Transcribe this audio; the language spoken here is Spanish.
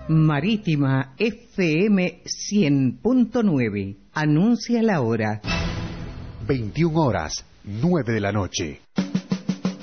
Marítima FM 100.9. Anuncia la hora. 21 horas, 9 de la noche.